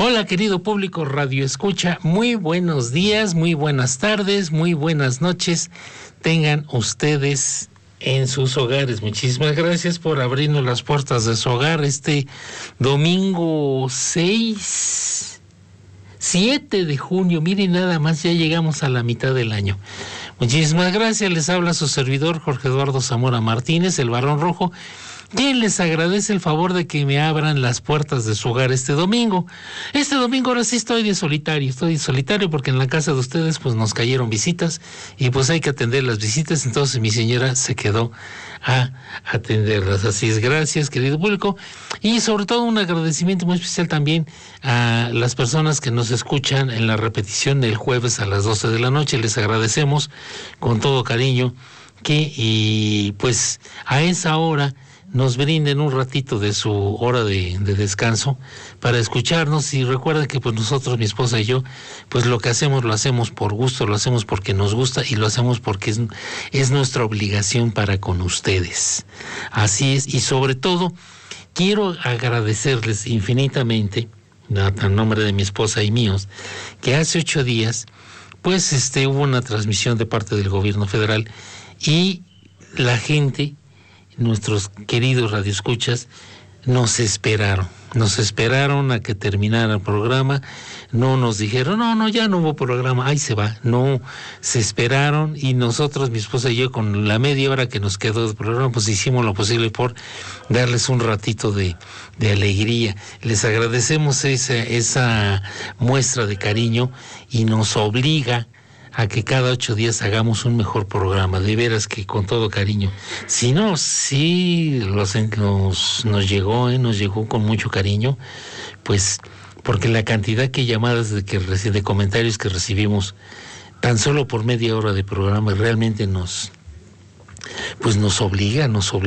Hola, querido público Radio Escucha, muy buenos días, muy buenas tardes, muy buenas noches. Tengan ustedes en sus hogares. Muchísimas gracias por abrirnos las puertas de su hogar este domingo 7 de junio. Miren, nada más, ya llegamos a la mitad del año. Muchísimas gracias. Les habla su servidor Jorge Eduardo Zamora Martínez, el Barón Rojo, quien les agradece el favor de que me abran las puertas de su hogar este domingo. Este domingo ahora sí estoy solitario porque en la casa de ustedes pues nos cayeron visitas y pues hay que atender las visitas, entonces mi señora se quedó a atenderlas. Así es, gracias, querido público, y sobre todo un agradecimiento muy especial también a las personas que nos escuchan en la repetición el jueves a las 12 de la noche. Les agradecemos con todo cariño que pues a esa hora nos brinden un ratito de su hora de descanso para escucharnos. Y recuerden que pues nosotros, mi esposa y yo, pues lo que hacemos lo hacemos por gusto, lo hacemos porque nos gusta y lo hacemos porque es nuestra obligación para con ustedes. Así es, y sobre todo quiero agradecerles infinitamente, a nombre de mi esposa y míos, que hace 8 días pues hubo una transmisión de parte del gobierno federal y la gente, nuestros queridos radioescuchas, nos esperaron a que terminara el programa. No nos dijeron, no, ya no hubo programa, ahí se va. No, se esperaron y nosotros, mi esposa y yo, con la media hora que nos quedó del programa, pues hicimos lo posible por darles un ratito de alegría. Les agradecemos esa muestra de cariño y nos obliga a que cada 8 días hagamos un mejor programa, de veras que con todo cariño. Si no, sí nos llegó con mucho cariño, pues porque la cantidad de llamadas de comentarios que recibimos tan solo por media hora de programa realmente nos obliga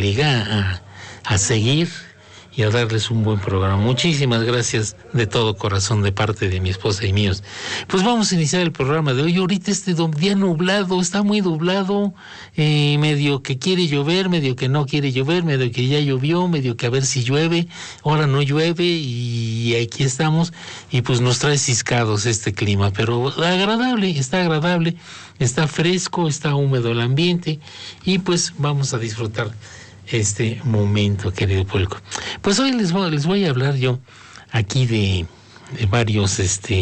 a seguir y a darles un buen programa. Muchísimas gracias de todo corazón de parte de mi esposa y míos. Pues vamos a iniciar el programa de hoy. Ahorita día nublado, está muy nublado, medio que quiere llover, medio que no quiere llover, medio que ya llovió, medio que a ver si llueve, ahora no llueve y aquí estamos y pues nos trae ciscados este clima, pero está agradable, está fresco, está húmedo el ambiente y pues vamos a disfrutar este momento, querido público. Pues hoy les voy a hablar yo aquí de varios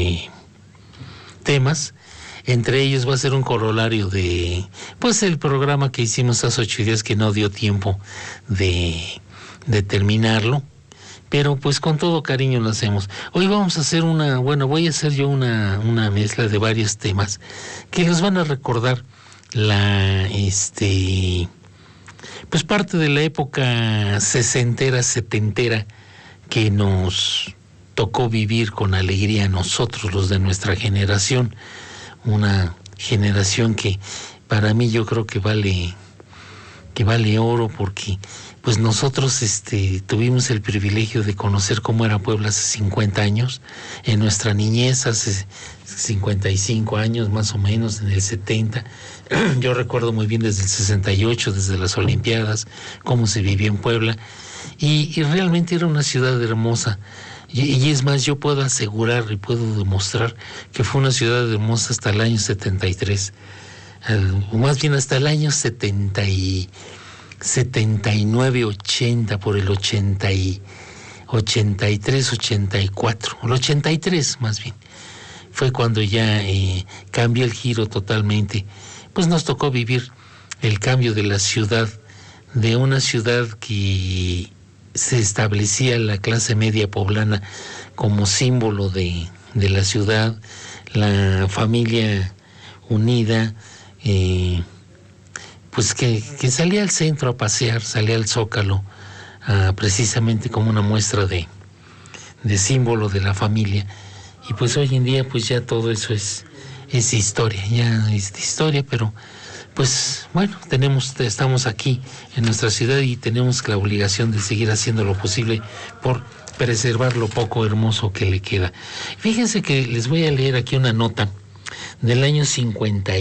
temas. Entre ellos va a ser un corolario de pues el programa que hicimos hace 8 días que no dio tiempo de terminarlo, pero pues con todo cariño lo hacemos. Hoy vamos a hacer voy a hacer yo una mezcla de varios temas que les van a recordar pues parte de la época sesentera, setentera que nos tocó vivir con alegría a nosotros, los de nuestra generación. Una generación que para mí yo creo que vale oro, porque pues nosotros tuvimos el privilegio de conocer cómo era Puebla hace 50 años, en nuestra niñez, hace 55 años más o menos, en el 70. Yo recuerdo muy bien desde el 68, desde las Olimpiadas, cómo se vivía en Puebla, y realmente era una ciudad hermosa. Y es más, yo puedo asegurar y puedo demostrar que fue una ciudad hermosa hasta el año 73, o más bien hasta el año 79, 80, por el 83, 84, el 83 más bien, fue cuando ya cambió el giro totalmente. Pues nos tocó vivir el cambio de la ciudad, de una ciudad que se establecía la clase media poblana como símbolo de la ciudad, la familia unida, pues que salía al centro a pasear, salía al Zócalo, precisamente como una muestra de símbolo de la familia. Y pues hoy en día pues ya todo eso es historia, pero pues bueno, estamos aquí en nuestra ciudad y tenemos la obligación de seguir haciendo lo posible por preservar lo poco hermoso que le queda. Fíjense que les voy a leer aquí una nota del año 50.